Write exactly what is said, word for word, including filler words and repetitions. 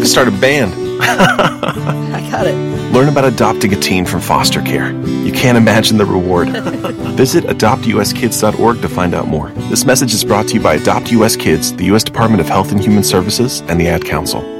to start a band. I got it. Learn about adopting a teen from foster care. You can't imagine the reward. Visit adopt u s kids dot org to find out more. This message is brought to you by Adopt U S Kids, the U S Department of Health and Human Services, and the Ad Council.